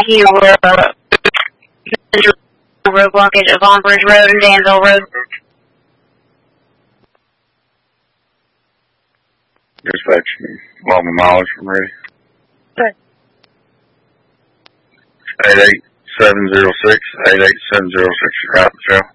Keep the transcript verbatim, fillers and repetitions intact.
here, uh, road blockage of Long Bridge Road and Danville Road. Dispatch, long mileage from ready. Good. eight eight seven zero six, eight eight seven zero six, right, Michelle?